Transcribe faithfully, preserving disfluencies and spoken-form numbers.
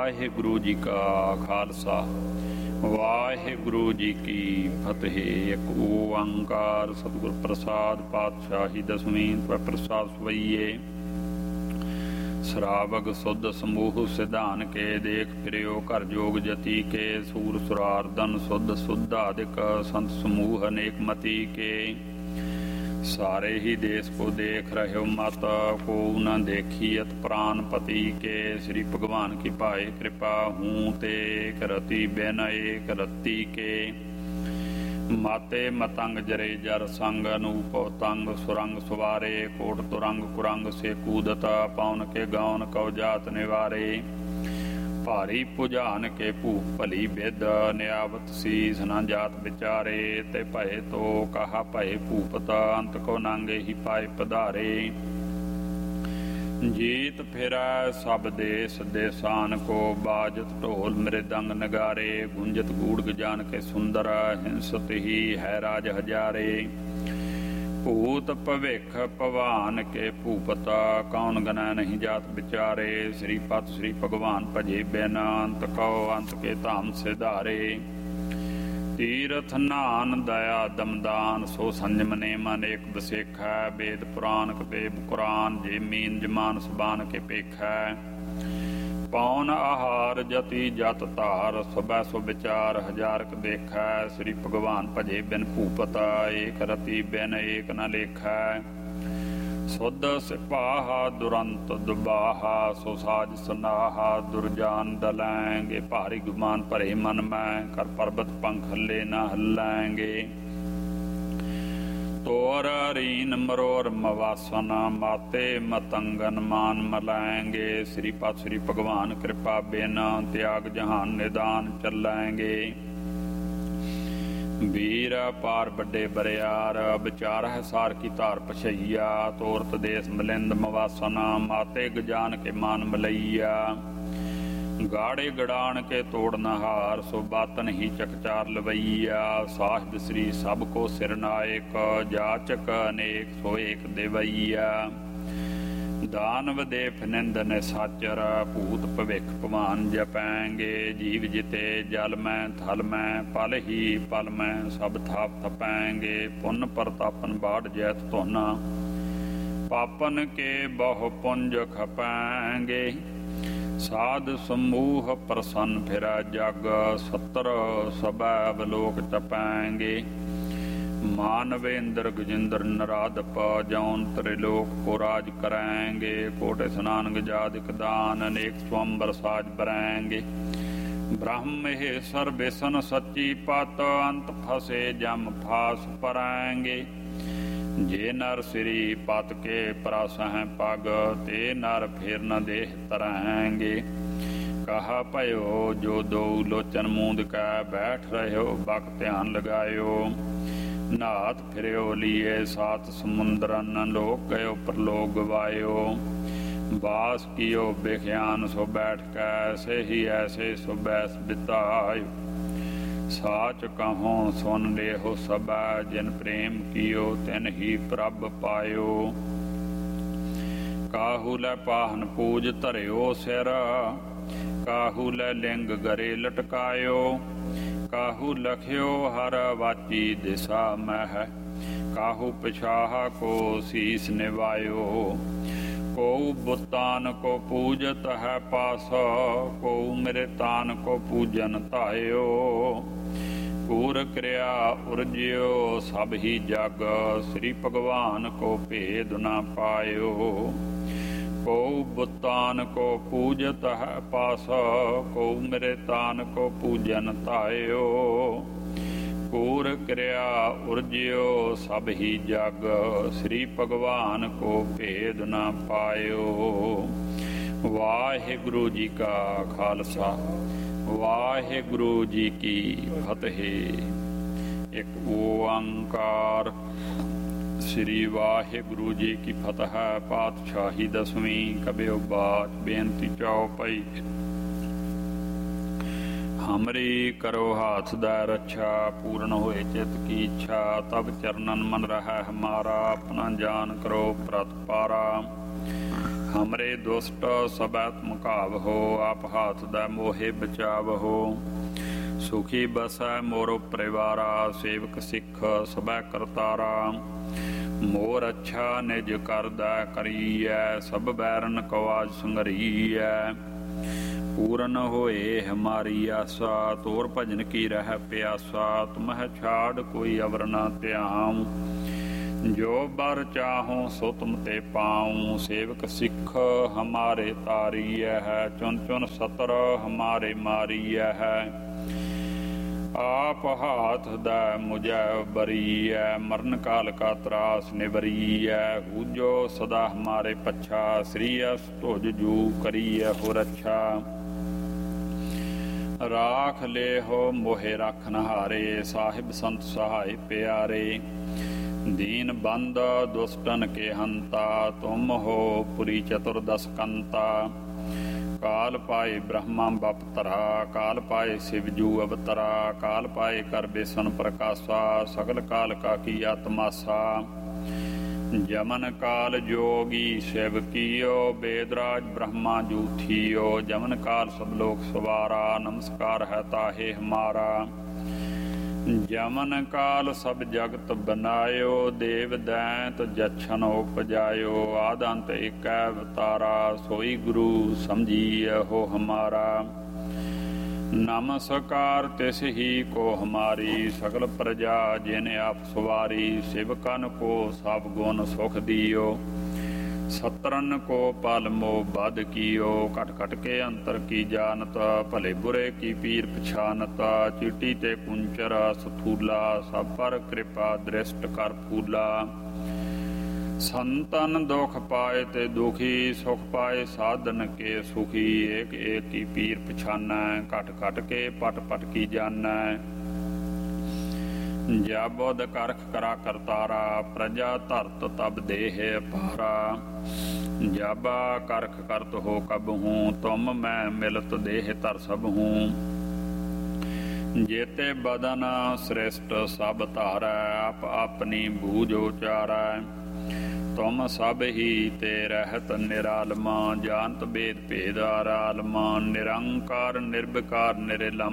ਵਾਹਿਗੁਰੂ ਜੀ ਕਾ ਖਾਲਸਾ ਵਾਹਿਗੁਰੂ ਜੀ ਕੀ ਫਤਿਹ। ਇੱਕ ਓੰਕਾਰ ਸਤਿਗੁਰ ਪ੍ਰਸਾਦ ਪਾਤਸ਼ਾਹੀ ਦਸਵੀਂ ਪ੍ਰਸਾਦ ਸਵਈਏ। ਸਰਾਵਗ ਸੁਧ ਸਮੂਹ ਸਿਧਾਨ ਕੇ ਦੇਖ ਫਿਰਿਓ ਘਰ ਜੋਗ ਜਤੀ ਕੇ। ਸੂਰ ਸੁਰਾਰਦਨ ਸੁਧ ਸੁਧਾਦਿਕ ਸੰਤ ਸਮੂਹ ਅਨੇਕ ਮਤੀ ਕੇ। सारे ही देश को देख रहे हो मत को न देखियत प्राण पति के। श्री भगवान की पाए कृपा हूँ ते करती बिन एक रत्ती के। माते मतंग जरे जर संग अनूप तंग सुरंग सुवारे। कोट तुरंग कुरंग से कूदता पौन के गौन कव जात निवारे। भारी भुजान के भूप भली बिद नियावत शीस न जात विचारे। ते भय तो कहा भय भूपत अंत को नांगे ही पाए पधारे। जीत फिरै सब देश देसान को बाजत ढोल मृदंग नगारे। गुंजत गूढ़ जान के सुंदर हिंसत ही है राज हजारे। भूत भविख भवान के भूपता कौन गना नहीं जात विचारे। श्रीपत श्री भगवान भजे बिन अंत कौ अंत के धाम से धारे। तीर्थ नान दया दमदान सो संयम नेम अनेक बसेख है। वेद पुराण कतेब कुरान जे मीन जमान सबान के पेख है। पौन आहार जति जत धार सुबह सो विचार हजारक देखै। श्री भगवान भजे बिन भूपता एक रति बिन एक न लेखै। सुध सिपाहा दुरंत दुबाहा सो साज सनाहा। दुरजान दलैंगे भारी गुमान भरे मन में। कर पर्वत पंख हल्ले न हल्लैंगे। तोर रीन मरोर मवासन माते मतंगन मान मलाएंगे। श्रीपत श्री भगवान कृपा बिन त्याग जहान निदान चलाएंगे। वीर पार बड़े बरियार विचार है सार की तार पछैया। तोरत देश मिलिंद मवासन माते गजान के मान मलैया। गाड़े गड़ान के तोड़ नहार सो बातन ही चकचार लवैया। साहिब श्री सब को सिरनायक जाचक अनेक सो एक देवैया। दानव देव निंदन साचर भूत भविख भवान जपैंगे। जीव जिते जल में थल में पल ही पल में सब थाप थपैंगे। पुन प्रतापन बाढ़ जैत धुन पापन के बहु पुंज खपैंगे। साध समूह प्रसन्न फिर जग सत्र सबैव लोक चपैंगे। मानवेंद्र गजेंद्र नराधप जौन त्रिलोक को राज करेंगे। कोटे स्नान गजादिक दान अनेक स्वंबर साज बरेंगे। ब्रह्म हे सर्वेसन सच्ची पत अंत फसे जम फास परेंगे। जे नर श्री पत के परासह पग ते नर फिर न देह तरहेंगे। कहा पयो जो दो लोचन मूंद कै बैठ रहो बक ध्यान लगायो। नाथ फिरो लिए सात समुंदरन लोक गयो परलोक गवायो। बास कियो बेख्यान सो बैठ कै ऐसे ही ऐसे सो बैस बितायो। साच कहो सुन ले हो सबा जिन प्रेम कियो तिन ही प्रभ पायो। काहू लै पाहन पूज धरियो सिर काहू लै लिंग गरे लटकायो। काहू लखियो हर वाची दिशा मह काहू पिछाहा को शीस निवायो। को बुतान को पूजत है पास को मेरे तान को पूजन तायो। पूर क्रिया उर्जियो सब ही जग श्री भगवान को भेद न पायो। को बुतान को पूजत है पास को मेरे तान को पूजन तायो। पूर क्रिया उर्जियो सब ही जग श्री भगवान को भेद न पायो। वाहिगुरु जी का खालसा वाहिगुरु जी की फतेह। एक ओंकार श्री वाहिगुरु जी की फतह पातशाही दसवीं कबियो बात बेनती चौपाई। हमरी करो हाथ दा रक्षा पूर्ण होए चित की इच्छा। तब चरणन मन रहा हमारा अपना जान करो प्रत पारा। हमरे दुष्ट सबੈ तुम घावहो, आप हाथ दै मोहे बचावहो। सुखी बसै मोरो परिवारा, सेवक सिख सबੈ करतारा। मोर अच्छा निज करदै करीਐ, सब बैरन को आज संगरीਐ। पूरन होए हमारी आसा, तोर भजन की रह प्यासा। तुम्ह छाड़ कोई अवर न त्याऊँ, जो बर चाहूँ सो तुम ते पाऊँ। सेवक सिख हमारे तारीय है, चुन चुन सतर हमारे मारीय है। आप हाथ दै मुझै बरीय, मरण काल का त्रास निबरीय। हूजो सदा हमारे पच्छा, श्री अस तुझ जू करीय हो रक्षा। राख ले हो मोहे रखन हारे, साहिब संत सहाय प्यारे। दीन बंद दुष्टन के हंता, तुम हो पुरी चतुर्दश कंता। काल पाए ब्रह्मा बपतरा, काल पाए शिवजू अवतरा। काल पाए कर बेसन प्रकाशा, सकल काल का की आत्मासा। जमन काल जोगी शिव कियो, वेदराज ब्रह्मा जूठियो। जमन काल सब लोक सवारा, नमस्कार है ताहे हमारा। जमन काल सब जगत बनायो, देव दैत जछन उपजायो। आद अंत एक अवतारा, सोई गुरु समझिए हो हमारा। नमस्कार तिस ही को हमारी, सकल प्रजा जिन आप सवारी। सेवकन को सब गुण सुख दियो, सतरन को पल मोह बद कियो। कट कट के अंतर की जानत, भले बुरे की पीर पछानत। चीटी ते कुंचर सथूला, सब पर कृपा दृष्ट कर फूला। संतन दुख पाए ते दुखी, सुख पाए साधन के सुखी। एक एक की पीर पछाना, कट कट के पट पट की जाना। जाबोद करख करा करतारा, प्रजा धरत तब देह अपारा। जाबा करख करत हो कब हूँ, तुम मैं मिलत देह तर सब हूँ। जेते बदन श्रेष्ठ सब धारै, आप अपनी बूझ उचारै। तुम सब ही ते रहत निरालमा, जानत भेद भेद आरालमा। निरंकार निर्विकार निरलम,